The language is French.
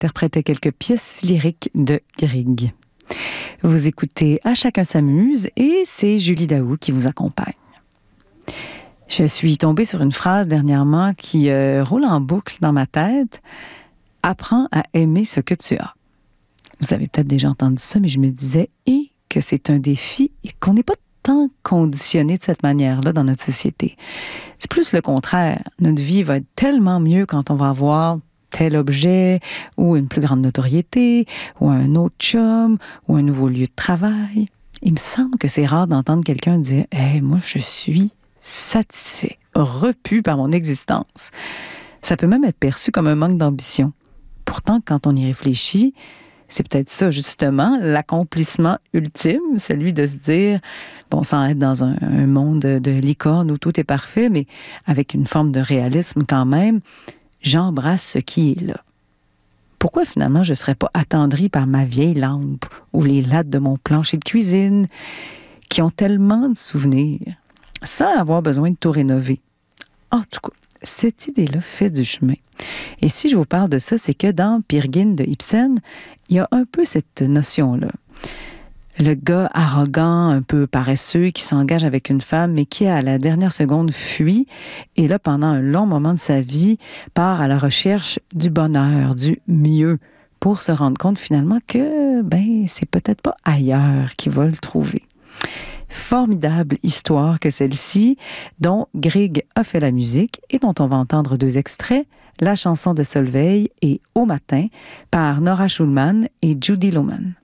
interprétait quelques pièces lyriques de Grieg. Vous écoutez À chacun s'amuse et c'est Julie Daou qui vous accompagne. Je suis tombée sur une phrase dernièrement qui roule en boucle dans ma tête. « Apprends à aimer ce que tu as ». Vous avez peut-être déjà entendu ça, mais je me disais que c'est un défi et qu'on n'est pas tant conditionné de cette manière-là dans notre société. C'est plus le contraire. Notre vie va être tellement mieux quand on va avoir tel objet ou une plus grande notoriété ou un autre chum ou un nouveau lieu de travail. Il me semble que c'est rare d'entendre quelqu'un dire « Hey, moi, je suis satisfait, repu par mon existence ». Ça peut même être perçu comme un manque d'ambition. Pourtant, quand on y réfléchit, c'est peut-être ça, justement, l'accomplissement ultime, celui de se dire, bon, sans être dans un monde de licorne où tout est parfait, mais avec une forme de réalisme quand même, j'embrasse ce qui est là. Pourquoi finalement je ne serais pas attendrie par ma vieille lampe ou les lattes de mon plancher de cuisine qui ont tellement de souvenirs, sans avoir besoin de tout rénover? En tout cas, cette idée-là fait du chemin. Et si je vous parle de ça, c'est que dans Peer Gynt de Ibsen, il y a un peu cette notion-là. Le gars arrogant, un peu paresseux, qui s'engage avec une femme, mais qui, à la dernière seconde, fuit. Et là, pendant un long moment de sa vie, part à la recherche du bonheur, du mieux, pour se rendre compte finalement que, c'est peut-être pas ailleurs qu'il va le trouver. Formidable histoire que celle-ci, dont Grieg a fait la musique et dont on va entendre 2 extraits, la chanson de Solveig et Au matin par Nora Schulman et Judy Loman.